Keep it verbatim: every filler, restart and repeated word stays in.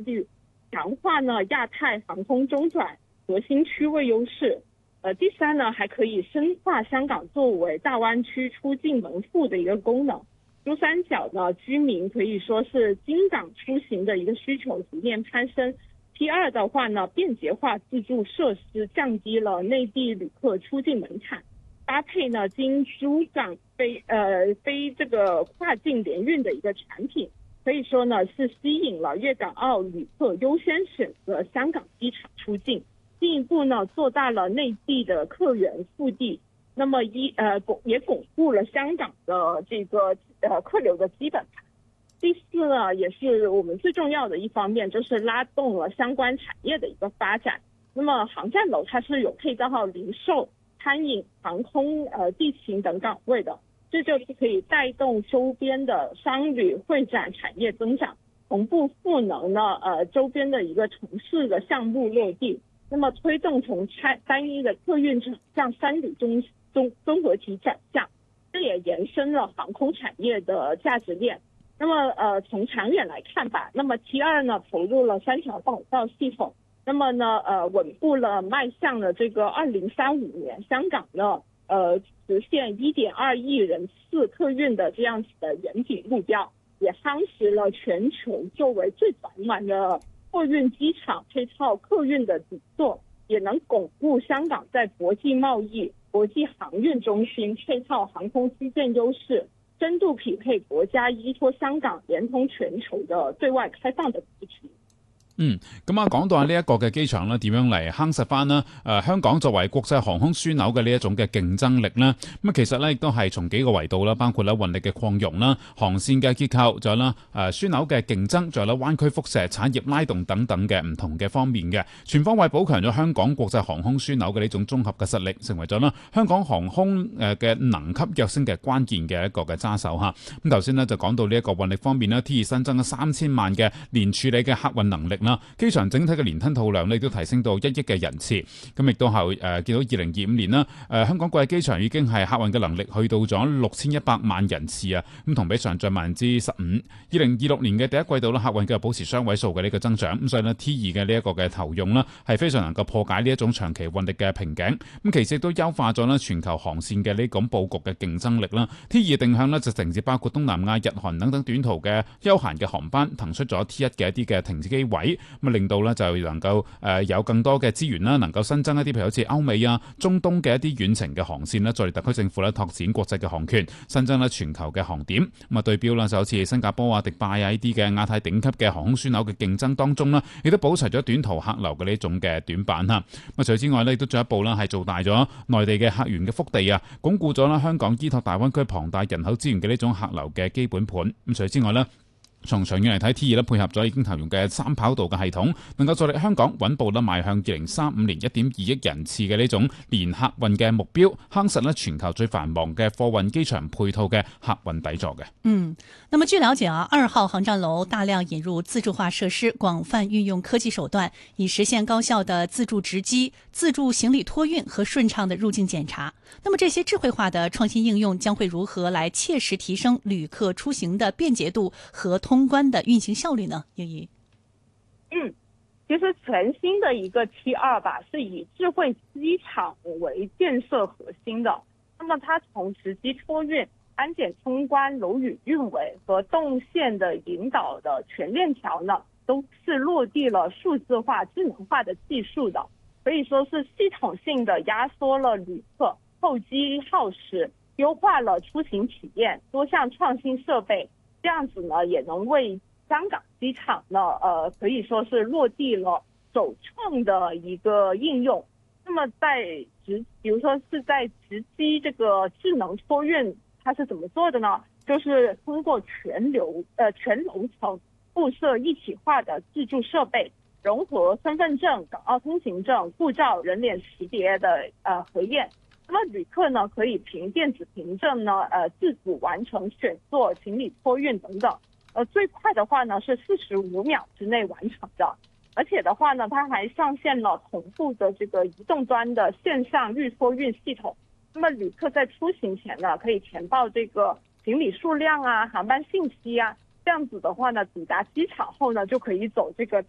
率，强化呢亚太航空中转核心区位优势。呃，第三呢，还可以深化香港作为大湾区出境门户的一个功能。珠三角呢，居民可以说是经港出行的一个需求逐渐攀升。第二的话呢，便捷化自助设施降低了内地旅客出境门槛，搭配呢经珠港非呃非这个跨境联运的一个产品，可以说呢是吸引了粤港澳旅客优先选择香港机场出境，进一步呢做大了内地的客源腹地，那么一呃巩也巩固了香港的这个呃客流的基本盘。第四呢，也是我们最重要的一方面，就是拉动了相关产业的一个发展。那么航站楼它是有配套到零售、餐饮、航空、呃地勤等岗位的，这就是可以带动周边的商旅会展产业增长，同步赋能呢呃周边的一个城市的项目落地，那么推动从单一的客运向三旅综综综合体转向，这也延伸了航空产业的价值链。那么呃从长远来看吧，那么 T 二呢投入了三条跑道系统，那么呢呃稳步了迈向了这个二零三五年香港呢呃实现 一点二亿人次客运的这样子的远景目标，也夯实了全球作为最繁忙的货运机场配套客运的底座，也能巩固香港在国际贸易、国际航运中心配套航空基建優勢，深度匹配國家依託香港連通全球的對外開放的議題。 嗯，咁啊，講到啊呢一個嘅機場咧，點樣嚟夯實翻啦？誒、呃，香港作為國際航空樞紐嘅呢一種嘅競爭力咧，咁啊，其實咧亦都係從幾個維度啦，包括咧運力嘅擴容啦、航線嘅結構，仲有啦誒樞紐嘅競爭，仲有啦灣區輻射、產業拉動等等嘅唔同嘅方面嘅，全方位補強咗香港國際航空樞紐嘅呢種綜合嘅實力，成為咗啦香港航空誒嘅能級躍升嘅關鍵嘅一個嘅揸手嚇。咁頭先咧就講到呢一個運力方面啦 ，T 二新增咗三千萬嘅年處理嘅客運能力啦。機場整體嘅年吞吐量咧，亦都提升到一億嘅人次。咁亦都係誒見到二零二五年啦，誒、呃、香港國際機場已經係客運嘅能力去到咗六千一百萬人次啊。咁同比上漲百分之十五。二零二六年嘅第一季度啦，客運繼續保持雙位數嘅呢個增長。咁所以呢 T 二嘅呢一個嘅投用啦，係非常能夠破解呢一種長期運力嘅瓶頸。咁其實亦都優化咗啦全球航線嘅呢種佈局嘅競爭力啦。T 二定向呢就承接包括東南亞、日韓等等短途嘅休閒嘅航班，騰出咗 T 一嘅一啲嘅停止機位。咁令到咧就能夠誒有更多嘅資源啦，能夠新增一啲譬如好似歐美啊、中東嘅一啲遠程嘅航線啦，再嚟特區政府咧拓展國際嘅航權，新增咧全球嘅航點。咁啊對標啦就好似新加坡啊、迪拜啊呢啲嘅亞太頂級嘅航空樞紐嘅競爭當中啦，亦都補齊咗短途客流嘅呢種嘅短板嚇。咁除此之外咧，亦都進一步啦係做大咗內地嘅客源嘅腹地啊，鞏固咗啦香港依託大灣區龐大人口資源嘅呢種客流嘅基本盤。咁除此之外咧，從長遠嚟睇 ，T 二咧配合咗已經投用嘅三跑道嘅系統，能夠助力香港穩步咧邁向二零三五年一點二億人次嘅呢種年客運嘅目標，夯實咧全球最繁忙嘅貨運機場配套嘅客運底座嘅。 嗯，那麼據了解啊，二號航站樓大量引入自助化設施，廣泛運用科技手段，以實現高效的自助值機、自助行李託運和順暢的入境檢查。那麼這些智慧化的創新應用將會如何來切實提升旅客出行的便捷度和通關的運行效率呢？英怡。 嗯，其實全新的一個 T 二吧，是以智慧機場為建設核心的。那麼它從值機託運、安檢通關、樓宇運維和動線的引導的全鏈條呢，都是落地了數字化、智能化的技術的，可以說是系統性的壓縮了旅客候機耗時，優化了出行體驗，多項創新設備。這樣子呢，也能為香港機場呢，呃，可以說是落地了首創的一個應用。那麼在直，比如說是在直機這個智能託運，它是怎麼做的呢？就是通過全流，呃，全樓層佈設一體化的自助設備，融合身份證、港澳通行證、護照、人臉識別的呃核驗。那麼旅客呢，可以憑電子憑證呢，呃，自主完成選座、行李託運等等。呃，最快的話呢是四十五秒之內完成的。而且的話呢，它還上線了同步的這個移動端的線上預託運系統。那麼旅客在出行前呢，可以填報這個行李數量啊、航班信息啊。這樣子的話呢，抵達機場後呢，就可以走這個